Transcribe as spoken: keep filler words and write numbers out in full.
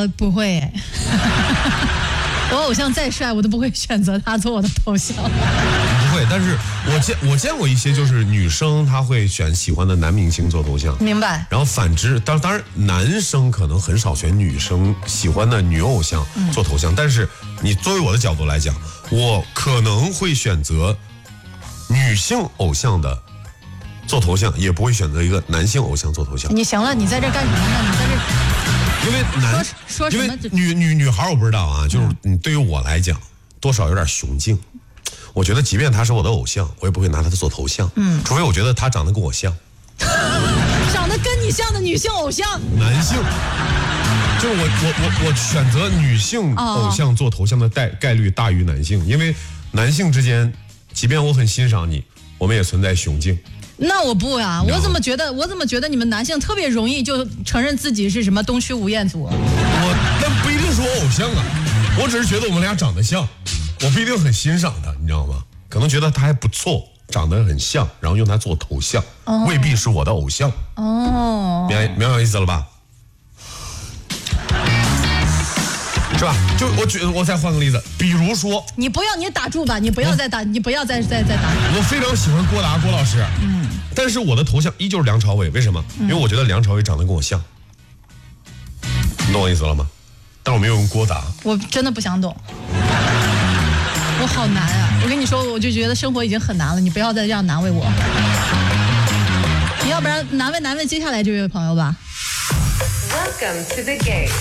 我不会。我偶像再帅，我都不会选择他做我的头像。 不会，但是我见我见过一些，就是女生她会选喜欢的男明星做头像。 明白。 然后反之，当当然男生可能很少选女生喜欢的女偶像做头像，嗯、但是你作为我的角度来讲，我可能会选择女性偶像的做头像，也不会选择一个男性偶像做头像。 你行了，你在这干什么呢？你在这。 因为男， 说说什么？ 因为女女女孩我不知道啊，就是你对于我来讲，多少有点雄竞。我觉得，即便他是我的偶像，我也不会拿他做头像。嗯，除非我觉得他长得跟我像， 长得跟你像的女性偶像， 男性，就是我我我我选择女性偶像做头像的概概率大于男性，因为男性之间，即便我很欣赏你，我们也存在雄竞。 那我不呀、啊，我怎么觉得我怎么觉得你们男性特别容易就承认自己是什么东区吴彦祖？ 我那不一定是我偶像啊，我只是觉得我们俩长得像，我不一定很欣赏他，你知道吗？可能觉得他还不错，长得很像，然后用他做头像，哦、未必是我的偶像。哦，明明白意思了吧？是吧？就我举，我再换个例子，比如说， 你不要，你打住吧，你不要再打，你不要再再再打。 我非常喜欢郭达郭老师，嗯，但是我的头像依旧是梁朝伟，为什么？嗯、因为我觉得梁朝伟长得跟我像，你懂我意思了吗？但我没有用郭达， 我真的不想懂，我好难啊！我跟你说，我就觉得生活已经很难了，你不要再这样难为我，你要不然难为难为接下来这位朋友吧。 Welcome to the game.